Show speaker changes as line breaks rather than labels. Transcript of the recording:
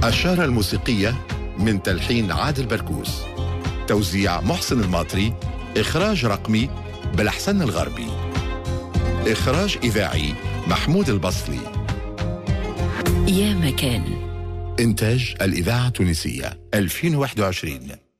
الشارة الموسيقية من تلحين عادل بركوس، توزيع محسن الماطري، إخراج رقمي بالأحسن الغربي، إخراج إذاعي محمود البصلي.
يا مكان،
إنتاج الإذاعة التونسية 2021.